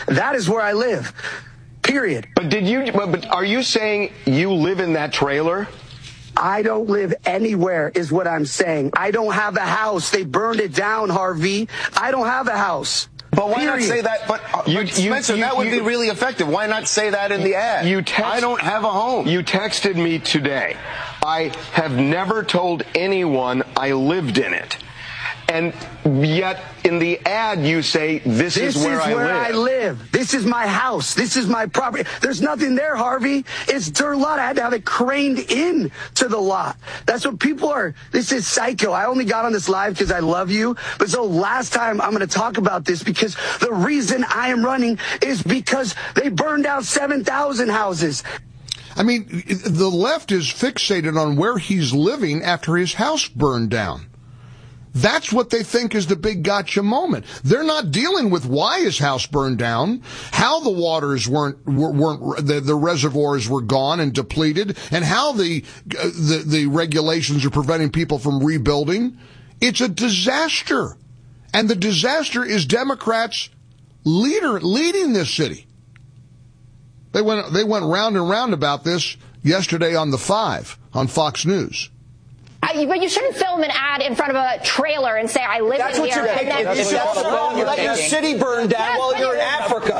That is where I live. Period. But are you saying you live in that trailer? I don't live anywhere is what I'm saying. I don't have a house. They burned it down, Harvey. I don't have a house. But why not say that? But Spencer, that would be really effective. Why not say that in the ad? I don't have a home. You texted me today. I have never told anyone I lived in it. And yet, in the ad, you say, this is where I live. This is my house. This is my property. There's nothing there, Harvey. It's dirt lot. I had to have it craned in to the lot. That's what people are. This is psycho. I only got on this live because I love you. But so last time I'm going to talk about this because the reason I am running is because they burned down 7,000 houses. I mean, the left is fixated on where he's living after his house burned down. That's what they think is the big gotcha moment. They're not dealing with why his house burned down, how the waters weren't the reservoirs were gone and depleted, and how the regulations are preventing people from rebuilding. It's a disaster. And the disaster is Democrats leading this city. They went round and round about this yesterday on The Five on Fox News. But you shouldn't film an ad in front of a trailer and say, I live in here. You let your city burn down while you're in Africa.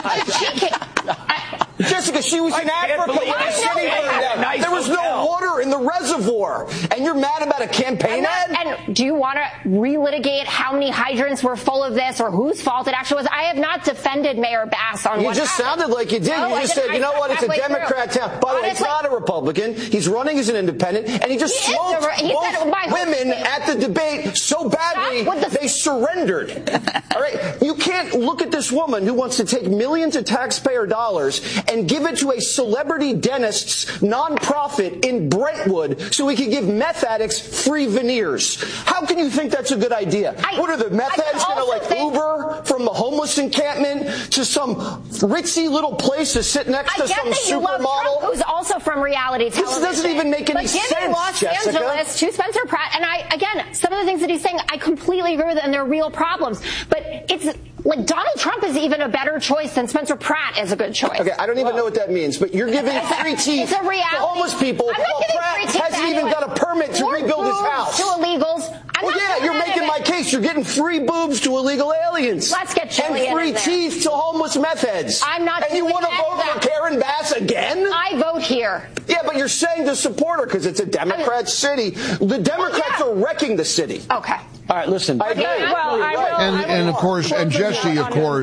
Jessica, she was in Africa when the city burned down. There was no water in the reservoir. And you're mad about a campaign ad? And do you want to relitigate how many hydrants were full of this or whose fault it actually was? I have not defended Mayor Bass on what happened. You just sounded like you did. No, you just said, you know what, it's a Democrat town. By the way, he's not a Republican. He's running as an independent. And he just smoked both women at the debate so badly they surrendered. All right? You can't look at this woman who wants to take millions of taxpayer dollars and give it to a celebrity dentist's nonprofit in Brentwood so he can give meth addicts free veneers. How can you think that's a good idea? What are the meth addicts going to Uber from the homeless encampment to some ritzy little place to sit next to some supermodel? Who's also from reality television. This doesn't even make any sense, Given Los Angeles to Spencer Pratt, and again, some of the things that he's saying, I completely agree with it, and they're real problems. But it's like Donald Trump is even a better choice than Spencer Pratt is a good choice. Okay, I don't even know what that means, but you're giving free teeth to homeless people while Pratt hasn't even got a permit to rebuild his house. To illegals. You're making my case. You're getting free boobs to illegal aliens. Let's get chilly. And free teeth to homeless meth heads. I'm not. And you want to vote for Karen Bass again? I vote here. Yeah, but you're saying to support her because it's a Democrat city. The Democrats are wrecking the city. Okay. All right, listen. I agree. And of course, and Jesse, of course,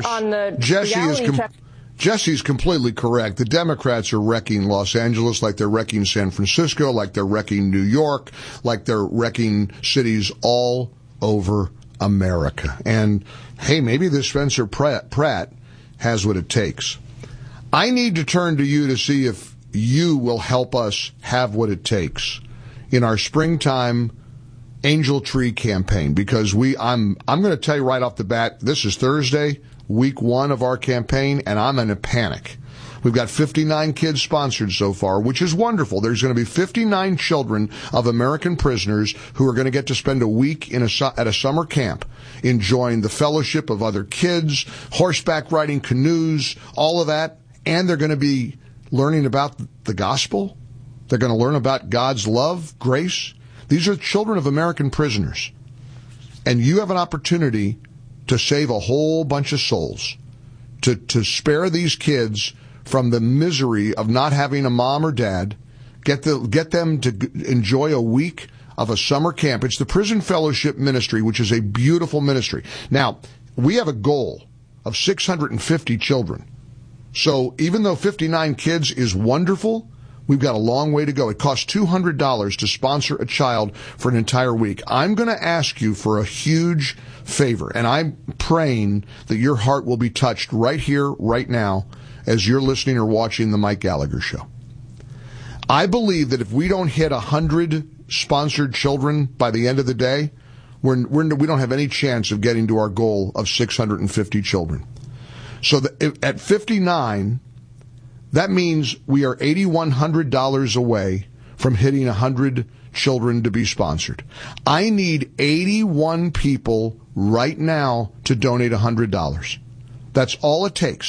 Jesse's completely correct. The Democrats are wrecking Los Angeles like they're wrecking San Francisco, like they're wrecking New York, like they're wrecking cities all over America. And, hey, maybe this Spencer Pratt has what it takes. I need to turn to you to see if you will help us have what it takes in our springtime Angel Tree campaign, because I'm going to tell you right off the bat, this is Thursday, week 1 of our campaign, and I'm in a panic. We've got 59 kids sponsored so far, which is wonderful. There's going to be 59 children of American prisoners who are going to get to spend a week at a summer camp, enjoying the fellowship of other kids, horseback riding canoes, all of that, and they're going to be learning about the gospel. They're going to learn about God's love, grace. These are children of American prisoners. And you have an opportunity to save a whole bunch of souls, to spare these kids from the misery of not having a mom or dad, get them to enjoy a week of a summer camp. It's the Prison Fellowship Ministry, which is a beautiful ministry. Now, we have a goal of 650 children. So even though 59 kids is wonderful, we've got a long way to go. It costs $200 to sponsor a child for an entire week. I'm going to ask you for a huge favor, and I'm praying that your heart will be touched right here, right now, as you're listening or watching the Mike Gallagher Show. I believe that if we don't hit 100 sponsored children by the end of the day, we don't have any chance of getting to our goal of 650 children. So at 59, that means we are $8,100 away from hitting 100 children to be sponsored. I need 81 people right now to donate $100. That's all it takes.